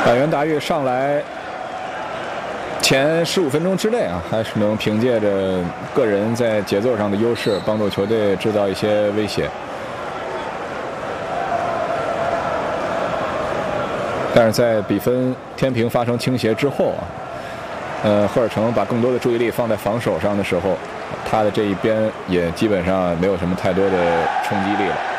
板垣达月上来前15分钟之内啊，还是能凭借着个人在节奏上的优势，帮助球队制造一些威胁。但是在比分天平发生倾斜之后啊，赫尔城把更多的注意力放在防守上的时候，他的这一边也基本上没有什么太多的冲击力了。